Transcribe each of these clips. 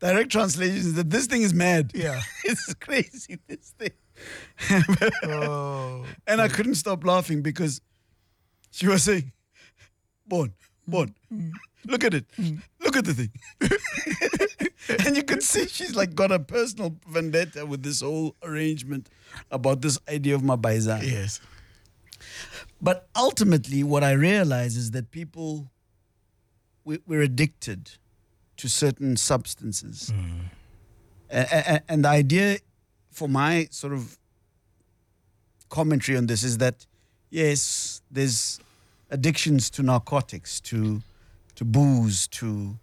direct translation is that this thing is mad. Yeah. It's crazy, this thing. Oh. And I couldn't stop laughing because she was saying, Bon, look at it. Look at the thing. And you could see she's like got a personal vendetta with this whole arrangement about this idea of mabaizana. Yes. But ultimately, what I realize is that people, we're addicted to certain substances. And the idea for my sort of commentary on this is that, yes, there's addictions to narcotics, to booze, to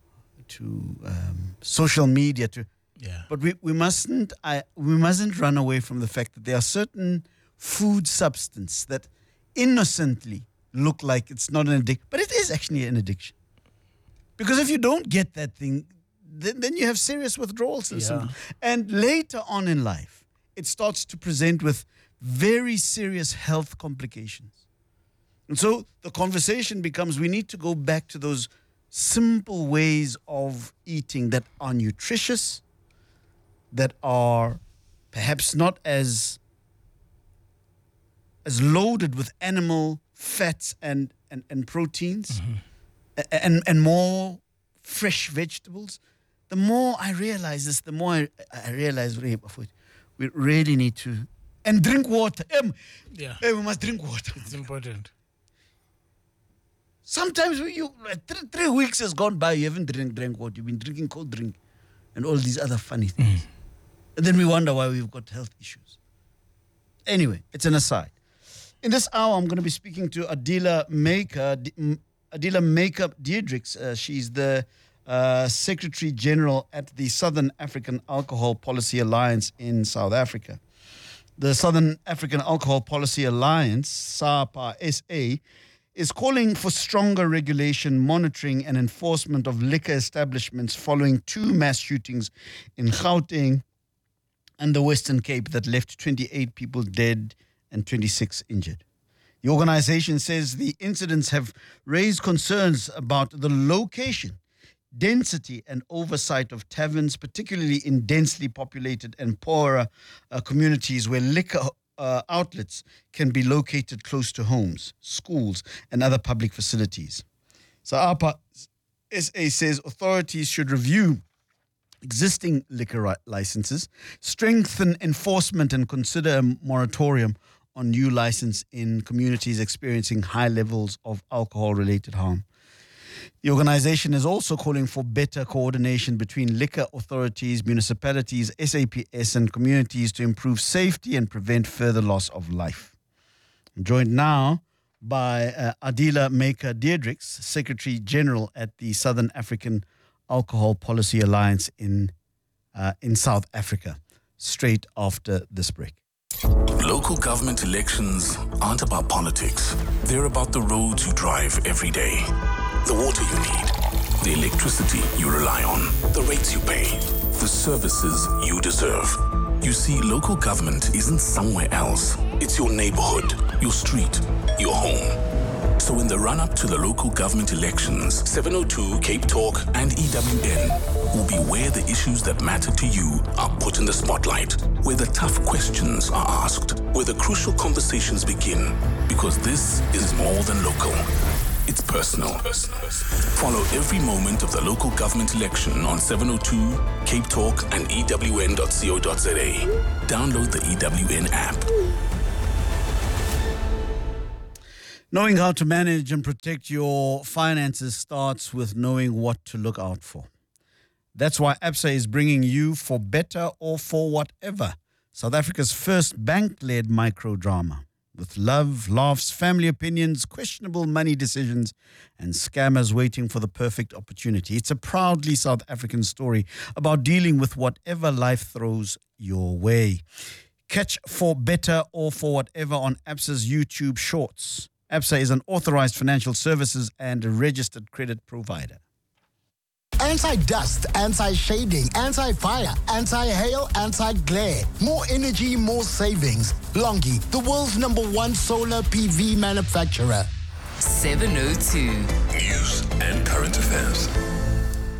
social media, but we mustn't run away from the fact that there are certain food substances that innocently look like it's not an addiction, but it is actually an addiction. Because if you don't get that thing, then you have serious withdrawal symptoms. And later on in life, it starts to present with very serious health complications. And so the conversation becomes, we need to go back to those simple ways of eating that are nutritious, that are perhaps not as loaded with animal fats and proteins, and more fresh vegetables. The more I realize this, the more I realize we really need to, and drink water. We must drink water. It's important. Sometimes 3 weeks has gone by, you haven't drank water. You've been drinking cold drink and all these other funny things. And then we wonder why we've got health issues. Anyway, it's an aside. In this hour, I'm going to be speaking to Adila Makeup Diedrichs. She's the Secretary General at the Southern African Alcohol Policy Alliance in South Africa. The Southern African Alcohol Policy Alliance, SAPA SA, is calling for stronger regulation, monitoring and enforcement of liquor establishments following 2 mass shootings in Gauteng and the Western Cape that left 28 people dead and 26 injured. The organization says the incidents have raised concerns about the location, density and oversight of taverns, particularly in densely populated and poorer communities where liquor outlets can be located close to homes, schools, and other public facilities. So APA SA says authorities should review existing liquor licenses, strengthen enforcement, and consider a moratorium on new license in communities experiencing high levels of alcohol-related harm. The organization is also calling for better coordination between liquor authorities, municipalities, SAPS, and communities to improve safety and prevent further loss of life. I'm joined now by Adila Makeup Diedrichs, Secretary General at the Southern African Alcohol Policy Alliance in South Africa, straight after this break. Local government elections aren't about politics. They're about the roads you drive every day, the water you need, the electricity you rely on, the rates you pay, the services you deserve. You see, local government isn't somewhere else. It's your neighborhood, your street, your home. So in the run-up to the local government elections, 702, Cape Talk, and EWN will be where the issues that matter to you are put in the spotlight, where the tough questions are asked, where the crucial conversations begin, because this is more than local. It's personal. Follow every moment of the local government election on 702, Cape Talk, and EWN.co.za. Download the EWN app. Knowing how to manage and protect your finances starts with knowing what to look out for. That's why ABSA is bringing you For Better or For Whatever, South Africa's first bank-led microdrama. With love, laughs, family opinions, questionable money decisions, and scammers waiting for the perfect opportunity. It's a proudly South African story about dealing with whatever life throws your way. Catch For Better or For Whatever on ABSA's YouTube Shorts. ABSA is an authorized financial services and a registered credit provider. Anti-dust, anti-shading, anti-fire, anti-hail, anti-glare. More energy, more savings. Longi, the world's #1 solar PV manufacturer. 702. News and current affairs.